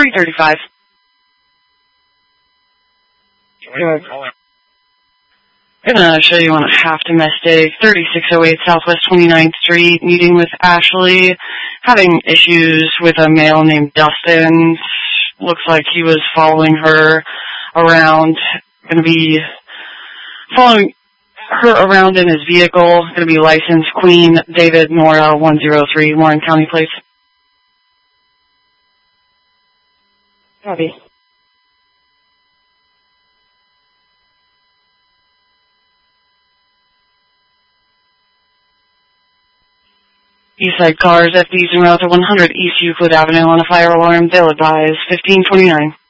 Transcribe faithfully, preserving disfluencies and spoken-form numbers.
three thirty-five. Good. I'm going to show you on a half domestic, thirty-six oh eight Southwest twenty-ninth Street, meeting with Ashley, having issues with a male named Dustin. Looks like he was following her around, going to be following her around in his vehicle, going to be licensed Queen David Nora one oh three, Warren County Police. Copy. Eastside cars, F Ds en route to one hundred East Euclid Avenue on a fire alarm. They'll advise fifteen twenty-nine.